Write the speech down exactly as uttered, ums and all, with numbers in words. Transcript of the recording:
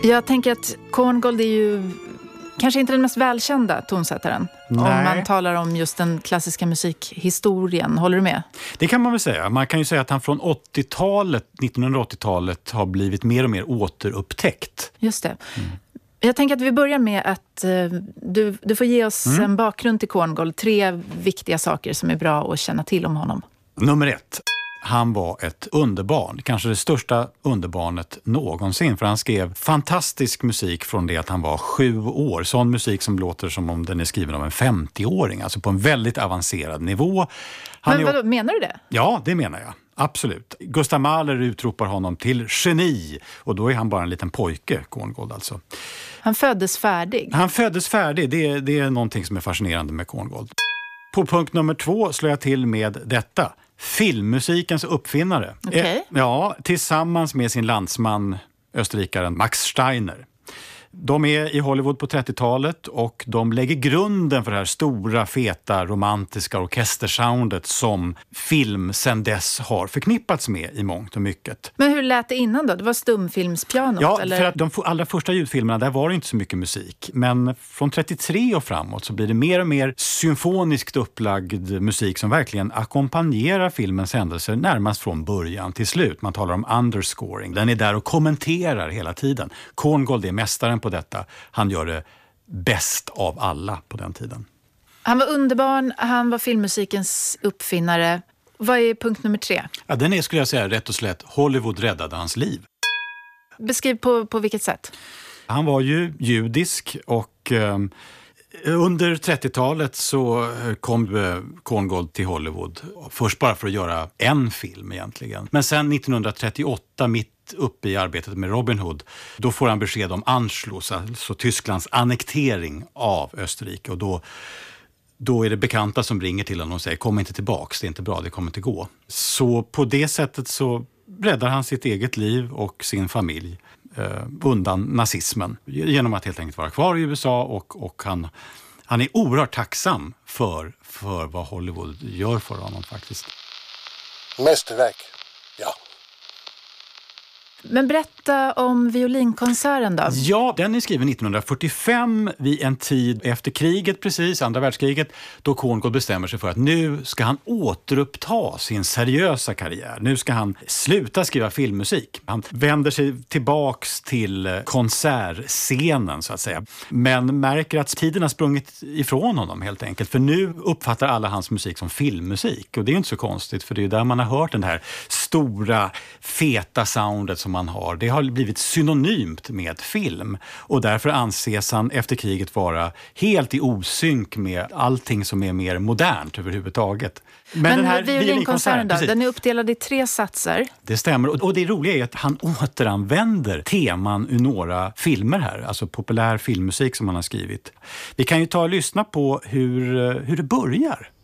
Jag tänker att Korngold är ju kanske inte den mest välkända tonsättaren. Nej. Om man talar om just den klassiska musikhistorien. Håller du med? Det kan man väl säga. Man kan ju säga att han från åttiotalet, nittonhundraåttiotalet har blivit mer och mer återupptäckt. Just det. Mm. Jag tänker att vi börjar med att uh, du, du får ge oss mm. en bakgrund till Korngold. Tre viktiga saker som är bra att känna till om honom. Nummer ett. Han var ett underbarn, kanske det största underbarnet någonsin, för han skrev fantastisk musik från det att han var sju år. Sån musik som låter som om den är skriven av en femtioåring, alltså på en väldigt avancerad nivå. Han Men är... vad, menar du det? Ja, det menar jag. Absolut. Gustav Mahler utropar honom till geni, och då är han bara en liten pojke, Korngold alltså. Han föddes färdig. Han föddes färdig, det är, det är någonting som är fascinerande med Korngold. På punkt nummer två slår jag till med detta. Filmmusikens uppfinnare. Okay. Ja, tillsammans med sin landsman, österrikaren Max Steiner. De är i Hollywood på trettiotalet och de lägger grunden för det här stora, feta, romantiska orkestersoundet som film sedan dess har förknippats med i mångt och mycket. Men hur lät det innan då? Det var stumfilmspianot? Ja, eller? För att de allra första ljudfilmerna, där var det inte så mycket musik. Men från trettiotre och framåt så blir det mer och mer symfoniskt upplagd musik som verkligen ackompanjerar filmens händelser närmast från början till slut. Man talar om underscoring. Den är där och kommenterar hela tiden. Korngold är mästaren på detta. Han gör det bäst av alla på den tiden. Han var underbarn, han var filmmusikens uppfinnare. Vad är punkt nummer tre? Ja, den är, skulle jag säga, rätt och slätt Hollywood räddade hans liv. Beskriv på, på vilket sätt? Han var ju judisk och eh, under trettiotalet så kom eh, Korngold till Hollywood. Först bara för att göra en film egentligen. Men sen nittonhundratrettioåtta, mitt uppe i arbetet med Robin Hood, då får han besked om Anschluss, alltså Tysklands annektering av Österrike. Och då, då är det bekanta som ringer till honom och säger kom inte tillbaks, det är inte bra, det kommer inte gå. Så på det sättet så räddar han sitt eget liv och sin familj eh, undan nazismen genom att helt enkelt vara kvar i U S A, och, och han, han är oerhört tacksam för, för vad Hollywood gör för honom faktiskt. Mästerverk, ja. Men berätta om violinkonserten då. Ja, den är skriven nittonhundrafyrtiofem vid en tid efter kriget precis, andra världskriget, då Korngold bestämmer sig för att nu ska han återuppta sin seriösa karriär. Nu ska han sluta skriva filmmusik. Han vänder sig tillbaks till konsertscenen så att säga. Men märker att tiden har sprungit ifrån honom helt enkelt. För nu uppfattar alla hans musik som filmmusik. Och det är inte så konstigt, för det är där man har hört den här stora, feta soundet som man har. Det har blivit synonymt med film, och därför anses han efter kriget vara helt i osynk med allting som är mer modernt överhuvudtaget. Men, Men den här violinkonserten då, den är uppdelad i tre satser. Det stämmer, och, och det roliga är att han återanvänder teman ur några filmer här, alltså populär filmmusik som han har skrivit. Vi kan ju ta och lyssna på hur, hur det börjar.